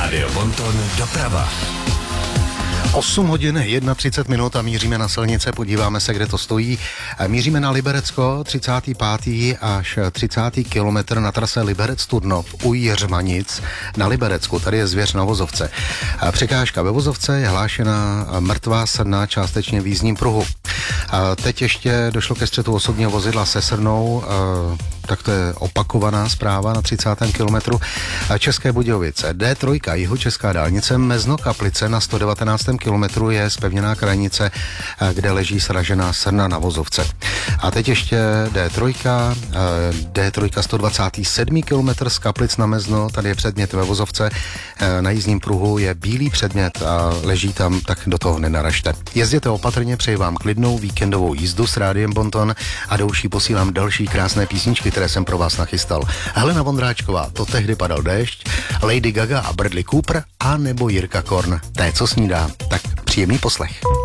Rádio Bonton doprava. 8 hodin 31 minut a míříme na silnice, podíváme se, kde to stojí. Míříme na Liberecko, 35. až 30. kilometr na trase Liberec-Turnov u Jiřmanic na Liberecku. Tady je zvěř na vozovce. Překážka ve vozovce je hlášena mrtvá srna částečně v jízdním pruhu. Teď ještě došlo ke střetu osobního vozidla se srnou, tak to je opakovaná zpráva na 30. kilometru. České Budějovice, D3, jihočeská dálnice Mezno-Kaplice na 119. kilometru je zpevněná krajnice, kde leží sražená srna na vozovce. A teď ještě D3 127. kilometr z Kaplic na Mezno, tady je předmět ve vozovce, na jízdním pruhu je bílý předmět a leží tam, tak do toho nenaražte. Jezděte opatrně, přeji vám klidnou víkendovou jízdu s Rádiem Bonton a do uší posílám další krásné písničky, které jsem pro vás nachystal. Helena Vondráčková, To tehdy padal déšť, Lady Gaga a Bradley Cooper a nebo Jirka Korn, Té, co snídá. Tak příjemný poslech.